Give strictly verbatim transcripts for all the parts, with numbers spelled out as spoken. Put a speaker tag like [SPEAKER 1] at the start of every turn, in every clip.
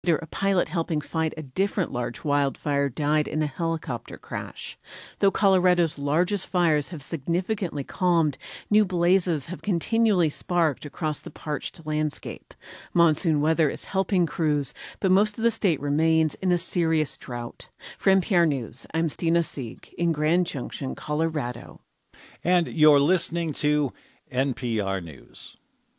[SPEAKER 1] A pilot helping fight a different large wildfire died in a helicopter crash. Though Colorado's largest fires have significantly calmed, new blazes have continually sparked across the parched landscape. Monsoon weather is helping crews, but most of the state remains in a serious drought. For N P R News, I'm Stina Sieg in Grand Junction, Colorado.
[SPEAKER 2] And you're listening to N P R News.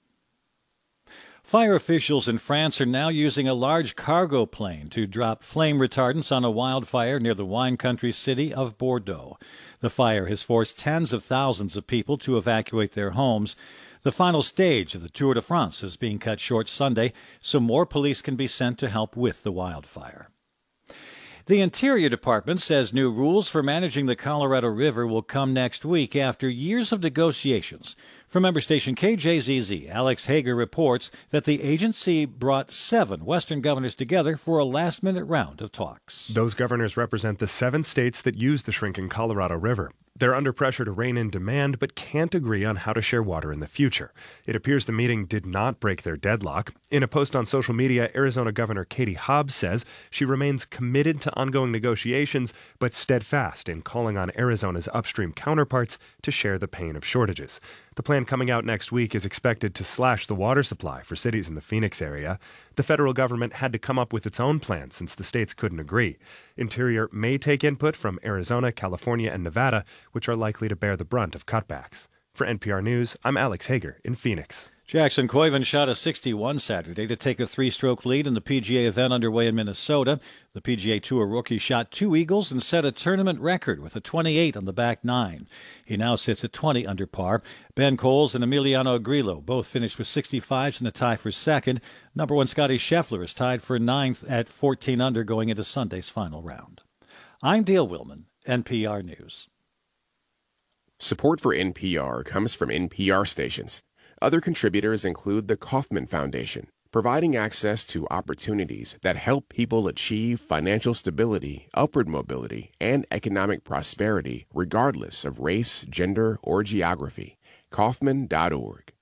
[SPEAKER 2] Fire officials in France are now using a large cargo plane to drop flame retardants on a wildfire near the wine country city of Bordeaux. The fire has forced tens of thousands of people to evacuate their homes. The final stage of the Tour de France is being cut short Sunday, so more police can be sent to help with the wildfire. The Interior Department says new rules for managing the Colorado River will come next week after years of negotiations. From member station K J Z Z, Alex Hager reports that the agency brought seven Western governors together for a last-minute round of talks.
[SPEAKER 3] Those governors represent the seven states that use the shrinking Colorado River. They're under pressure to rein in demand, but can't agree on how to share water in the future. It appears the meeting did not break their deadlock. In a post on social media, Arizona Governor Katie Hobbs says she remains committed to ongoing negotiations, but steadfast in calling on Arizona's upstream counterparts to share the pain of shortages. The plan coming out next week is expected to slash the water supply for cities in the Phoenix area. The federal government had to come up with its own plan since the states couldn't agree. Interior may take input from Arizona, California, and Nevada, which are likely to bear the brunt of cutbacks. For N P R News, I'm Alex Hager in Phoenix.
[SPEAKER 2] Jackson Koiven shot a sixty-one Saturday to take a three-stroke lead in the P G A event underway in Minnesota. The P G A Tour rookie shot two eagles and set a tournament record with a twenty-eight on the back nine. He now sits at twenty under par. Ben Coles and Emiliano Grillo both finished with sixty-fives in a tie for second. Number one Scotty Scheffler is tied for ninth at fourteen under going into Sunday's final round. I'm Dale Willman, N P R News.
[SPEAKER 4] Support for N P R comes from N P R stations. Other contributors include the Kauffman Foundation, providing access to opportunities that help people achieve financial stability, upward mobility, and economic prosperity regardless of race, gender, or geography. Kauffman dot org.